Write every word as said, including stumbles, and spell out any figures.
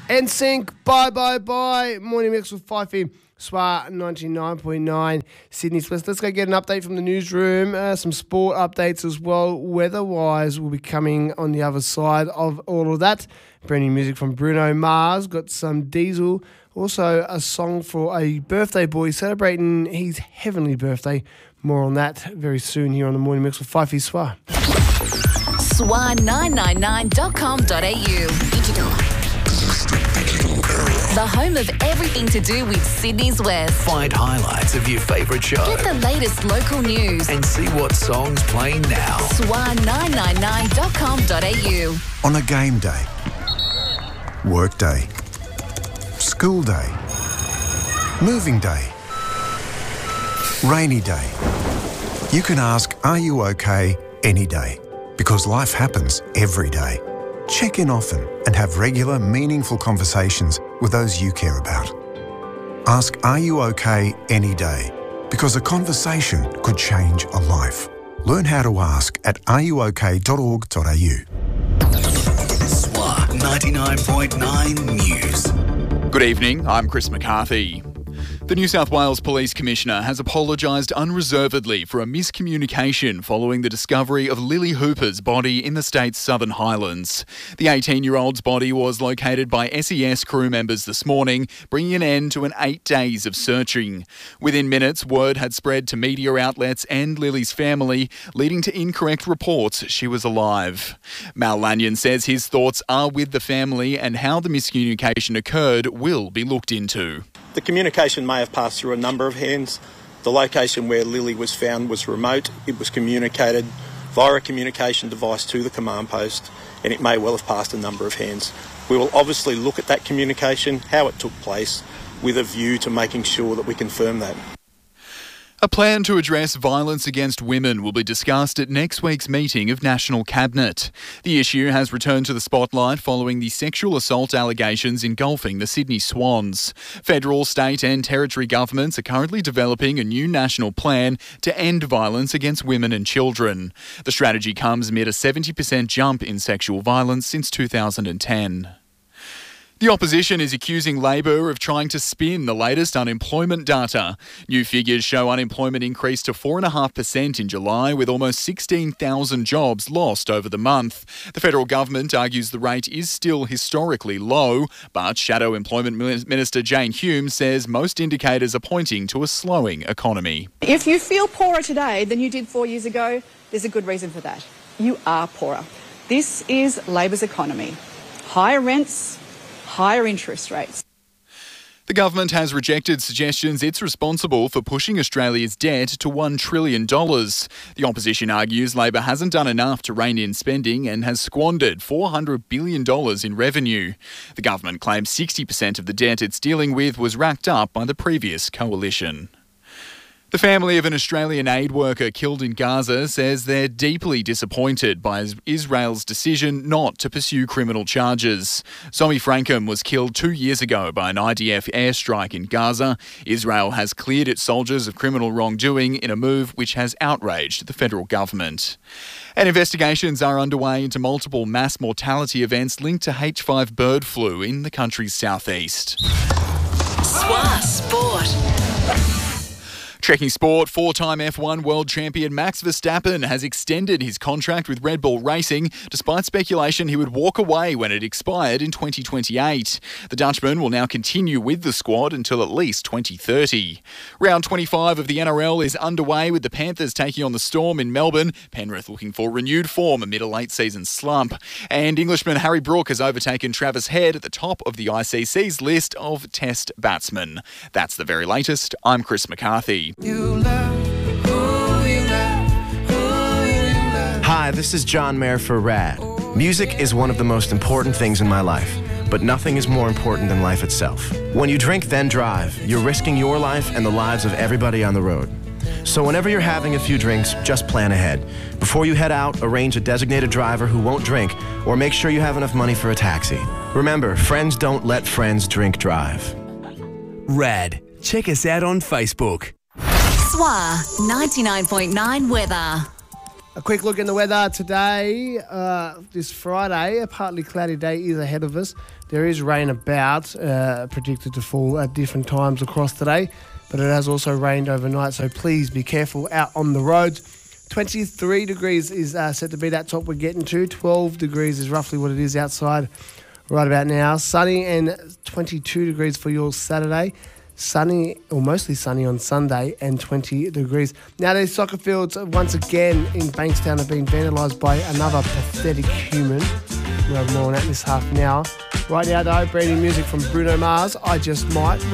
N Sync, bye, bye, bye. Morning mix with Fifey, S W A ninety-nine point nine, Sydney's West. Let's go get an update from the newsroom. Uh, some sport updates as well. Weather-wise, will be coming on the other side of all of that. Brand new music from Bruno Mars. Got some Diesel. Also, a song for a birthday boy celebrating his heavenly birthday. More on that very soon here on the Morning Mix with Fifey, S W A. S W A nine nine nine dot com dot a u. The home of everything to do with Sydney's West. Find highlights of your favourite show. Get the latest local news. And see what songs playing now. S W A nine nine nine dot com dot a u. On a game day, work day, school day, moving day, rainy day, you can ask, are you okay, any day? Because life happens every day. Check in often and have regular, meaningful conversations with those you care about. Ask, are you okay, any day? Because a conversation could change a life. Learn how to ask at are you okay dot org dot a u. S W A ninety-nine point nine News. Good evening, I'm Chris McCarthy. The New South Wales Police Commissioner has apologised unreservedly for a miscommunication following the discovery of Lily Hooper's body in the state's Southern Highlands. The eighteen-year-old's body was located by S E S crew members this morning, bringing an end to an eight days of searching. Within minutes, word had spread to media outlets and Lily's family, leading to incorrect reports she was alive. Mal Lanyon says his thoughts are with the family and how the miscommunication occurred will be looked into. The communication may have passed through a number of hands. The location where Lily was found was remote. It was communicated via a communication device to the command post, and it may well have passed a number of hands. We will obviously look at that communication, how it took place, with a view to making sure that we confirm that. A plan to address violence against women will be discussed at next week's meeting of National Cabinet. The issue has returned to the spotlight following the sexual assault allegations engulfing the Sydney Swans. Federal, state and territory governments are currently developing a new national plan to end violence against women and children. The strategy comes amid a seventy percent jump in sexual violence since two thousand ten. The opposition is accusing Labor of trying to spin the latest unemployment data. New figures show unemployment increased to four point five percent in July, with almost sixteen thousand jobs lost over the month. The federal government argues the rate is still historically low, but Shadow Employment Minister Jane Hume says most indicators are pointing to a slowing economy. If you feel poorer today than you did four years ago, there's a good reason for that. You are poorer. This is Labor's economy. Higher rents, higher interest rates. The government has rejected suggestions it's responsible for pushing Australia's debt to one trillion dollars. The opposition argues Labor hasn't done enough to rein in spending and has squandered four hundred billion dollars in revenue. The government claims sixty percent of the debt it's dealing with was racked up by the previous coalition. The family of an Australian aid worker killed in Gaza says they're deeply disappointed by Israel's decision not to pursue criminal charges. Zoe Frankham was killed two years ago by an I D F airstrike in Gaza. Israel has cleared its soldiers of criminal wrongdoing in a move which has outraged the federal government. And investigations are underway into multiple mass mortality events linked to H five bird flu in the country's southeast. S W A Sport. Trekking sport, four-time F one world champion Max Verstappen has extended his contract with Red Bull Racing, despite speculation he would walk away when it expired in twenty twenty-eight. The Dutchman will now continue with the squad until at least twenty thirty. Round twenty-five of the N R L is underway, with the Panthers taking on the Storm in Melbourne. Penrith looking for renewed form amid a late-season slump. And Englishman Harry Brook has overtaken Travis Head at the top of the I C C's list of Test batsmen. That's the very latest. I'm Chris McCarthy. You love who you love, who you love. Hi, this is John Mayer for RAD. Music is one of the most important things in my life, but nothing is more important than life itself. When you drink, then drive, you're risking your life and the lives of everybody on the road. So whenever you're having a few drinks, just plan ahead. Before you head out, arrange a designated driver who won't drink, or make sure you have enough money for a taxi. Remember, friends don't let friends drink drive. RAD. Check us out on Facebook. S W A ninety-nine point nine weather. A quick look in the weather today. Uh, this Friday, a partly cloudy day is ahead of us. There is rain about, uh, predicted to fall at different times across today, but it has also rained overnight, so please be careful out on the roads. twenty-three degrees is uh, set to be that top we're getting to. twelve degrees is roughly what it is outside right about now. Sunny and twenty-two degrees for your Saturday. Sunny, or mostly sunny on Sunday, and twenty degrees. Now, these soccer fields, once again, in Bankstown have been vandalised by another pathetic human. We'll have more on that in this half an hour. Right now, though, brand new music from Bruno Mars, I Just Might.